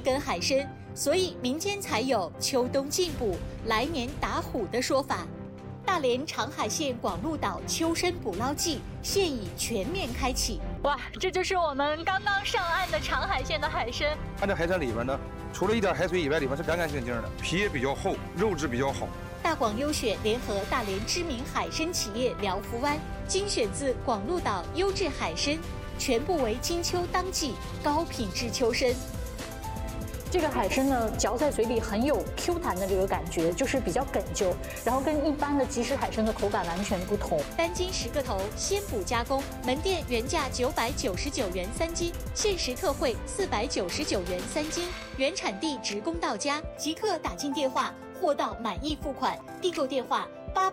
根海参，所以民间才有秋冬进补，来年打虎的说法。大连长海县广鹿岛秋参捕捞季现已全面开启。哇，这就是我们刚刚上岸的长海县的海参。 看这海参里边呢，除了一点海水以外，里面是干干净净的，皮也比较厚，肉质比较好。 大广优选联合大连知名海参企业辽福湾，精选自广鹿岛优质海参，全部为金秋当季高品质秋参。 这个海参呢，嚼在嘴里很有 Q 弹的这个感觉，就是比较哏啾，然后跟一般的即食海参的口感完全不同。 单斤10个头，鲜捕加工，门店原价999元3斤，限时特惠499元3斤，原产地直供到家，即刻打进电话，货到满意付款。订购电话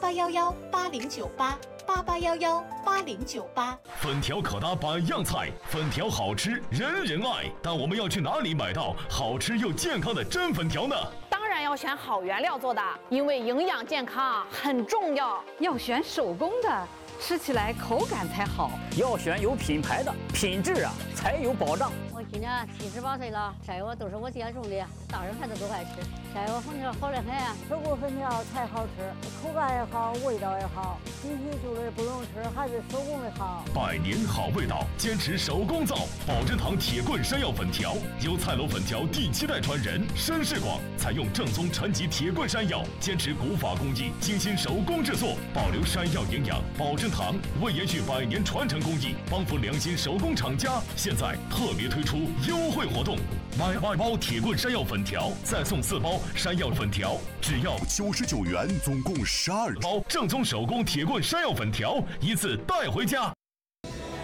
8811809888118098。 粉条可搭百样菜，粉条好吃人人爱，但我们要去哪里买到好吃又健康的真粉条呢？ 当然要选好原料做的，因为营养健康很重要。 要选手工的，吃起来口感才好。 要选有品牌的，品质才有保障。 我今年78岁了，晒窝都是我家种的，大人孩子都爱吃。晒窝粉条好得很， 手工粉条才好吃，口感也好，味道也好。新鲜做的不用吃，还是手工的好。 百年好味道，坚持手工造。保真堂铁棍山药粉条由菜楼粉条第7代传人申世广采用正宗陈级铁棍山药，坚持古法工艺，精心手工制作，保留山药营养。保真堂为延续100年传承工艺，帮扶良心手工厂家，现在特别推出优惠活动，买2包铁棍山药粉条，再送4包山药粉条，只要 99元，总共12 包正宗手工铁棍山药粉条，一次带回家。